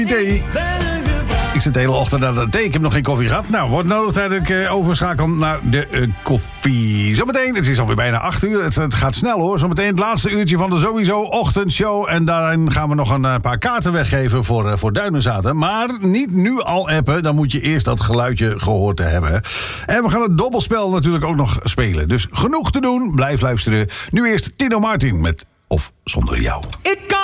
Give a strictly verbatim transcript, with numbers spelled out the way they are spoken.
Thee. Ik zit de hele ochtend aan de thee. Ik heb nog geen koffie gehad. Nou, wordt nodig dat ik uh, overschakel naar de uh, koffie. Zometeen, het is alweer bijna acht uur. Het, het gaat snel hoor. Zometeen het laatste uurtje van de sowieso ochtendshow. En daarin gaan we nog een uh, paar kaarten weggeven voor, uh, voor Duinenzaten. Maar niet nu al appen. Dan moet je eerst dat geluidje gehoord te hebben. En we gaan het dobbelspel natuurlijk ook nog spelen. Dus genoeg te doen. Blijf luisteren. Nu eerst Tino Martin met Of Zonder Jou. Ik kan